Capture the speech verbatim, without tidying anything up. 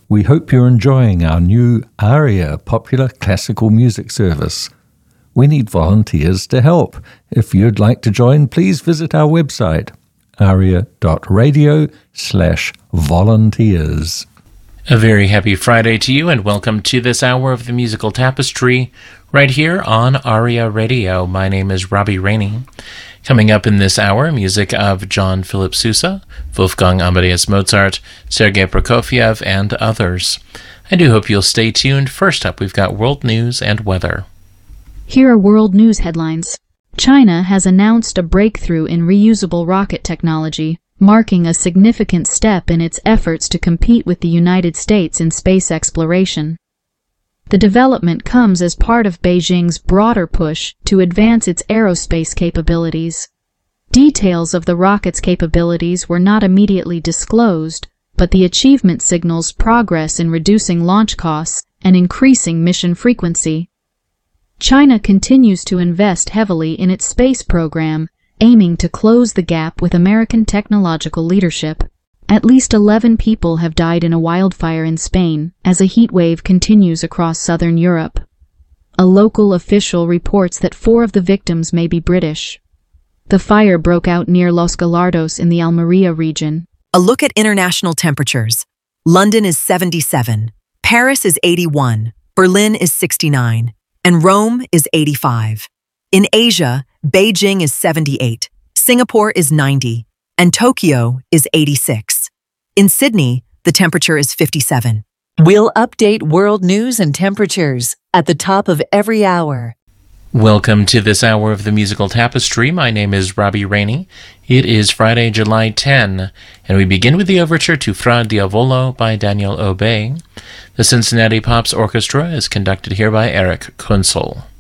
We hope you're enjoying our new ARIA popular classical music service. We need volunteers to help. If you'd like to join, please visit our website, aria.radio slash volunteers. A very happy Friday to you, and welcome to this hour of the Musical Tapestry right here on ARIA Radio. My name is Robbie Rainey. Coming up in this hour, music of John Philip Sousa, Wolfgang Amadeus Mozart, Sergei Prokofiev, and others. I do hope you'll stay tuned. First up, we've got world news and weather. Here are world news headlines. China has announced a breakthrough in reusable rocket technology, marking a significant step in its efforts to compete with the United States in space exploration. The development comes as part of Beijing's broader push to advance its aerospace capabilities. Details of the rocket's capabilities were not immediately disclosed, but the achievement signals progress in reducing launch costs and increasing mission frequency. China continues to invest heavily in its space program, aiming to close the gap with American technological leadership. At least eleven people have died in a wildfire in Spain as a heat wave continues across southern Europe. A local official reports that four of the victims may be British. The fire broke out near Los Gallardos in the Almeria region. A look at international temperatures. London is seventy-seven, Paris is eighty-one, Berlin is sixty-nine, and Rome is eighty-five. In Asia, Beijing is seventy-eight, Singapore is ninety, and Tokyo is eighty-six. In Sydney, the temperature is fifty-seven. We'll update world news and temperatures at the top of every hour. Welcome to this hour of the Musical Tapestry. My name is Robbie Rainey. It is Friday, July tenth, and we begin with the overture to Fra Diavolo by Daniel Aubé. The Cincinnati Pops Orchestra is conducted here by Eric Kunzel.